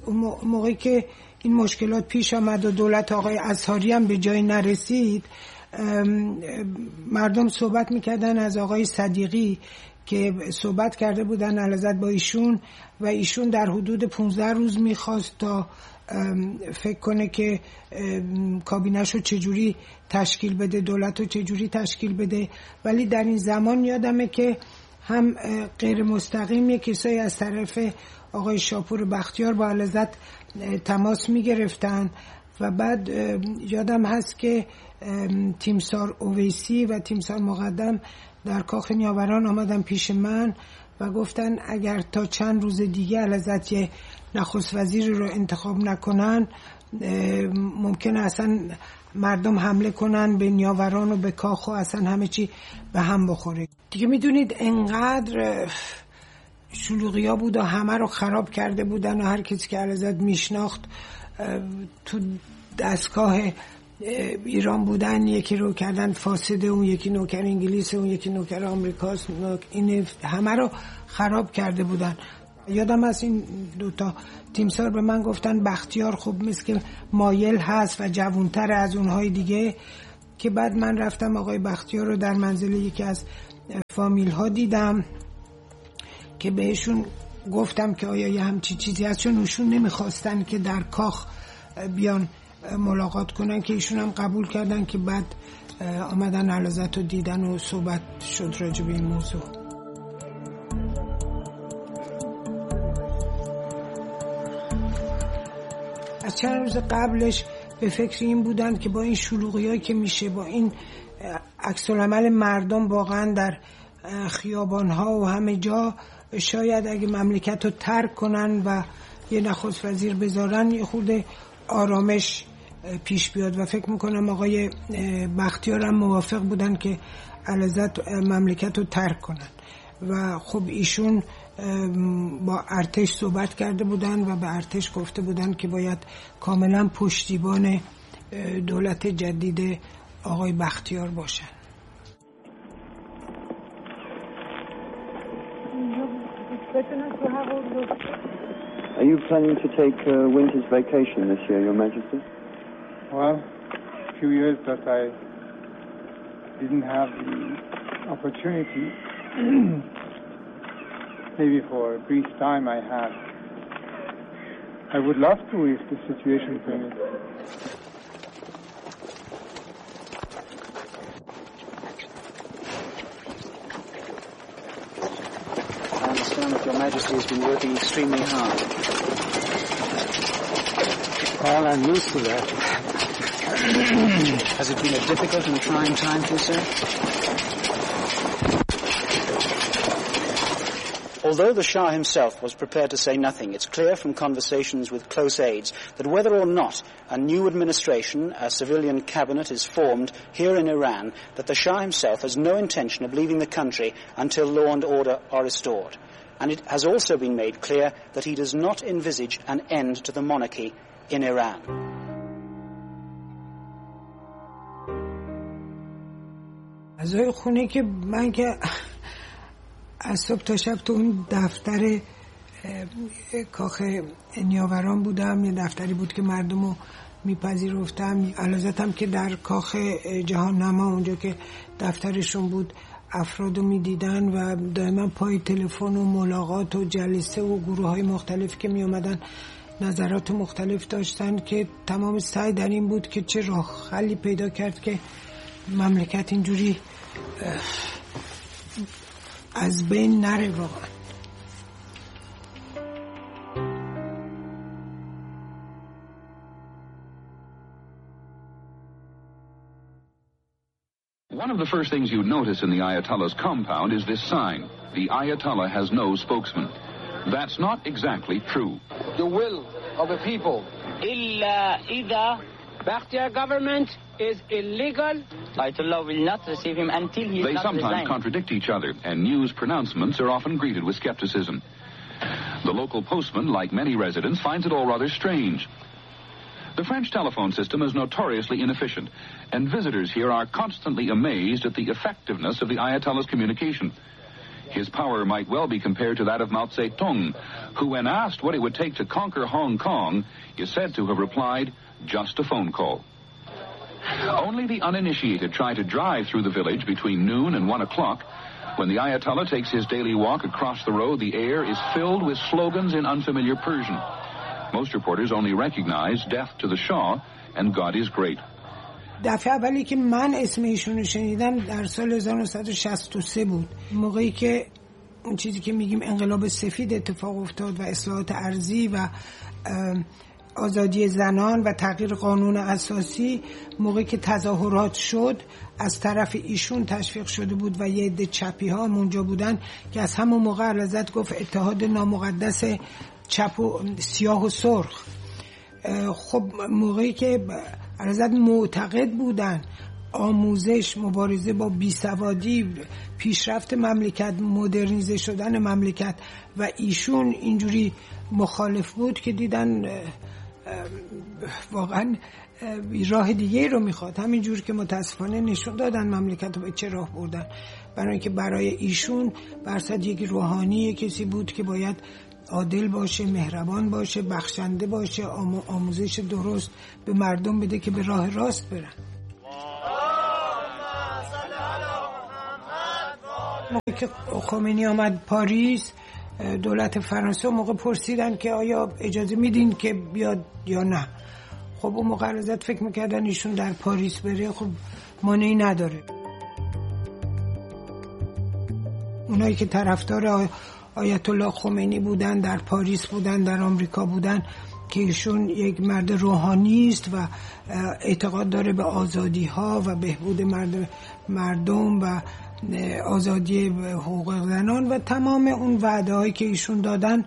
موقعی که این مشکلات پیش آمد و دولت آقای اصحاری هم به جای نرسید، مردم صحبت میکردن از آقای صدیقی که صحبت کرده بودن علازت با ایشون و ایشون در حدود 15 روز میخواست تا فکر کنه که کابینه‌شو چجوری تشکیل بده، دولتو چجوری تشکیل بده. ولی در این زمان یادمه که هم غیر مستقیم یک کسایی از طرف آقای شاپور بختیار با علازت تماس میگرفتن و بعد یادم هست که تیمسار اویسی و تیمسار مقدم در کاخ نیاوران آمدن پیش من و گفتن اگر تا چند روز دیگه علازت یه نخست وزیر رو انتخاب نکنن ممکنه اصلا مردم حمله کنن به نیاوران و به کاخ و اصلا همه چی به هم بخوره. دیگه میدونید انقدر شلوغیا بود و همه رو خراب کرده بودن و هر کسی که علازت میشناخت تو دستگاه ایران بودن یکی رو کردن فاسده، اون یکی نوکر انگلیس، اون یکی نوکر آمریکاست، این همه رو خراب کرده بودن. یادم از این دوتا تیمسار به من گفتن بختیار خب مثل که مایل هست و جوانتر از اونهای دیگه، که بعد من رفتم آقای بختیار رو در منزل یکی از فامیل ها دیدم که بهشون گفتم که آیا یه همچی چیزی هست، چون ایشون نمیخواستن که در کاخ بیان ملاقات کنن که ایشون هم قبول کردن که بعد آمدن علازت رو دیدن و صحبت شد راجع به این موضوع. از چند روز قبلش به فکر این بودن که با این شلوغیایی که میشه، با این عکس العمل مردم واقعا در خیابانها و همه جا، شاید اگه مملکت رو ترک کنن و یه نخست وزیر بذارن یه خورده آرامش پیش بیاد و فکر میکنم آقای بختیار هم موافق بودن که علازت مملکت رو ترک کنن و خب ایشون با ارتش صحبت کرده بودن و به ارتش گفته بودن که باید کاملا پشتیبان دولت جدید آقای بختیار باشن. Are you planning to take a winter's vacation this year, Your Majesty? Well, a few years that I didn't have the opportunity, maybe for a brief time I had. I would love to if the situation permits. I understand that Your Majesty has been working extremely hard. Well, I'm used to that. Has it been a difficult and trying time for you, sir? Although the Shah himself was prepared to say nothing, it's clear from conversations with close aides that whether or not a new administration, a civilian cabinet, is formed here in Iran, that the Shah himself has no intention of leaving the country until law and order are restored. And it has also been made clear that he does not envisage an end to the monarchy in Iran. از خونه که من که از صبح تا شب تو اون دفتر کاخ نیاوران بودم، یه دفتری بود که مردم رو میپذیرفتم. علازتم که در کاخ جهان نما اونجا که دفترشون بود افراد رو میدیدن و دائما پای تلفن و ملاقات و جلسه و گروه های مختلف که میامدن نظرات مختلف داشتن که تمام سعی در این بود که چه راه حلی پیدا کرد که مملکت اینجوری از بین نره واقعا. One of the first things you'd notice in the Ayatollah's compound is this sign. The Ayatollah has no spokesman. That's not exactly true. The will of the people. إلا إذا Bakhtiar government is illegal. Ayatollah will not receive him until he is not They sometimes resigned. contradict each other, and news pronouncements are often greeted with skepticism. The local postman, like many residents, finds it all rather strange. The French telephone system is notoriously inefficient, and visitors here are constantly amazed at the effectiveness of the Ayatollah's communication. His power might well be compared to that of Mao Zedong, who, when asked what it would take to conquer Hong Kong, is said to have replied, "Just a phone call." Only the uninitiated try to drive through the village between noon and 1 o'clock. When the Ayatollah takes his daily walk across the road, the air is filled with slogans in unfamiliar Persian. Most reporters only recognize "Death to the Shah" and "God is great." دفعه اولی که من اسم ایشونو شنیدم در سال 1963 بود، موقعی که اون چیزی که میگیم انقلاب سفید اتفاق افتاد و اصلاحات ارضی و آزادی زنان و تغییر قانون اساسی. موقعی که تظاهرات شد از طرف ایشون تشویق شده بود و یه عده چپی ها اونجا بودن که از همون موقع علازت گفت اتحاد نامقدس چپ و سیاه و سرخ. خب موقعی که علازت معتقد بودن آموزش، مبارزه با بیسوادی، پیشرفت مملکت، مدرنیزه شدن مملکت و ایشون اینجوری مخالف بود که دیدن واقعا راه دیگه رو میخواد. همینجور که متاسفانه نشون دادن مملکت رو به چه راه بردن، برای اینکه برای ایشون برصد یک روحانی کسی بود که باید عادل باشه، مهربان باشه، بخشنده باشه، آموزش درست به مردم بده که به راه راست برن. موقعی که خمینی آمد پاریس، دولت فرانسه موقع پرسیدن که آیا اجازه میدین که بیاد یا نه. خب اون موقع علازت فکر میکردن ایشون در پاریس بره، خب مانعی نداره. اونایی که طرفدار آیت الله خمینی بودن، در پاریس بودن، در آمریکا بودن، که ایشون یک مرد روحانی است و اعتقاد داره به آزادی ها و بهبود مردم و آزادی حقوق زنان و تمام اون وعده هایی که ایشون دادن،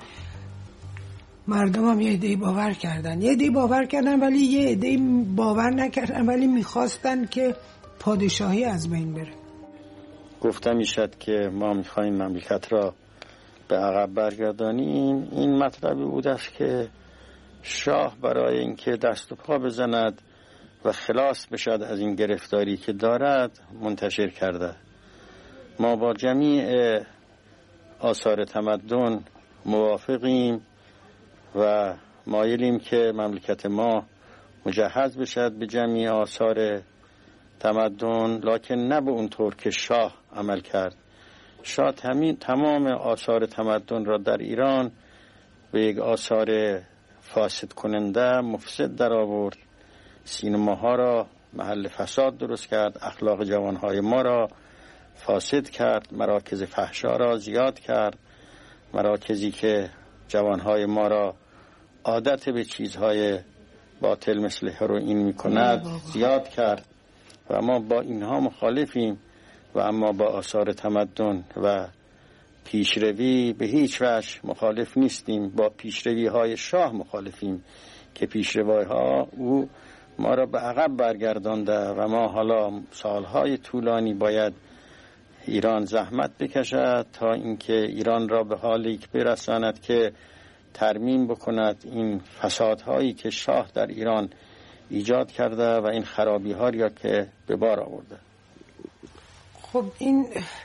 مردم هم یه عده‌ای باور کردن. یه عده‌ای باور کردن ولی یه عده‌ای باور نکردن، ولی میخواستن که پادشاهی از بین بره. گفتم میشد که ما میخوایم مملکت را به عقب برگردانیم. این مطلبی بود است که شاه برای اینکه دست و پا بزند و خلاص بشد از این گرفتاری که دارد منتشر کرده. ما با جمیع آثار تمدن موافقیم و مایلیم که مملکت ما مجهز بشد به جمیع آثار تمدن، لکن نه به اون طور که شاه عمل کرد. شاه تمام آثار تمدن را در ایران به یک آثار فاسد کننده، مفسد در آورد. سینماها را محل فساد درست کرد، اخلاق جوانهای ما را فاسد کرد، مراکز فحشا را زیاد کرد، مراکزی که جوانهای ما را عادت به چیزهای باطل مثل هروئین میکند زیاد کرد و ما با اینها مخالفیم. و اما با آثار تمدن و پیشروی به هیچ وجه مخالف نیستیم. با پیشروی های شاه مخالفیم که پیشروی ها او ما را به عقب برگردانده و ما حالا سالهای طولانی باید ایران زحمت بکشد تا اینکه ایران را به حالی برساند که ترمیم بکند این فسادهایی که شاه در ایران ایجاد کرده و این خرابی ها را که به بار آورده. خب این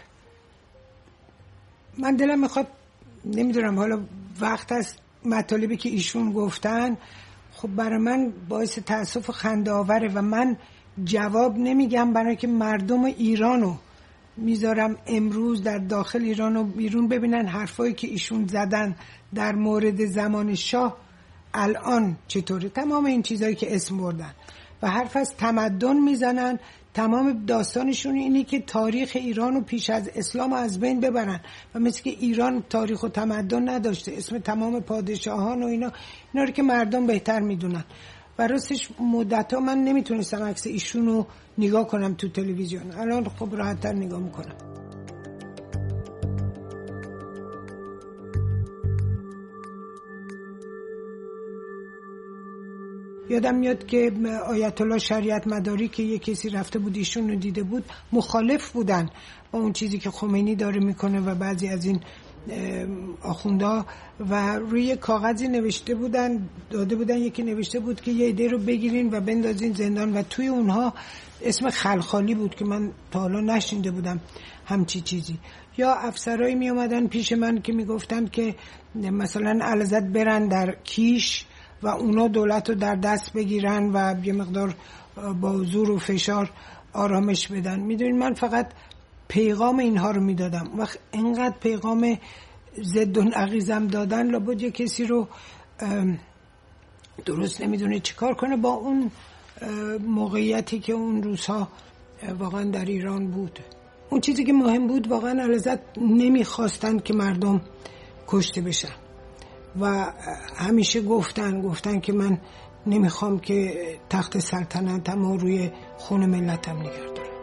من دلم میخواد، نمیدونم حالا وقت است، مطالبی که ایشون گفتن خب برای من باعث تأسف و خنده آوره و من جواب نمیگم، برای که مردم ایرانو میذارم امروز در داخل ایران و بیرون ببینن حرفایی که ایشون زدن در مورد زمان شاه الان چطوره. تمام این چیزایی که اسم بردن و حرف از تمدن میزنن، تمام داستانشون اینه که تاریخ ایرانو پیش از اسلام از بین ببرن و مثل که ایران تاریخ و تمدن نداشته، اسم تمام پادشاهان و اینا رو که مردم بهتر میدونن. و راستش مدت‌ها من نمیتونستم عکس ایشونو نگاه کنم تو تلویزیون، الان خب راحت‌تر نگاه میکنم. یادم میاد که آیت الله شریعت مداری که یه کسی رفته بود ایشون رو دیده بود، مخالف بودن با اون چیزی که خمینی داره میکنه و بعضی از این آخوندا و روی کاغذی نوشته بودن، داده بودن، یکی نوشته بود که یه عده رو بگیرین و بندازین زندان و توی اونها اسم خلخالی بود که من تا حالا نشنیده بودم همچی چیزی. یا افسرایی می اومدن پیش من که می گفتن که مثلا علازت برن در کیش و اونا دولت رو در دست بگیرن و یه مقدار با زور و فشار آرامش بدن. میدونین من فقط پیغام اینها رو میدادم. وقت اینقدر پیغام ضد و نقیضم دادن، لابد یه کسی رو درست نمیدونه چیکار کنه با اون موقعیتی که اون روزها واقعا در ایران بود. اون چیزی که مهم بود واقعا علازت نمیخواستن که مردم کشته بشن و همیشه گفتن که من نمیخوام که تخت سلطنتم رو روی خون ملتم نگه دارم.